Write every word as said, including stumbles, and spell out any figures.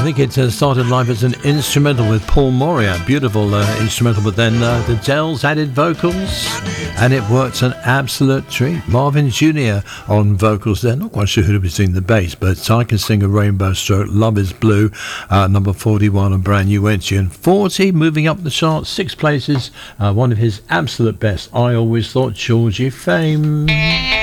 think it uh, started live as an instrumental with Paul Moria. Beautiful uh, instrumental, but then uh, the Dells added vocals, and it worked an absolute treat. Marvin Junior on vocals there. Not quite sure who was doing the bass, but I Can Sing a Rainbow Stroke, Love is Blue, uh, number forty-one, a brand new entry. And forty, moving up the charts, six places, uh, one of his absolute best. I Always Thought, Georgie Fame.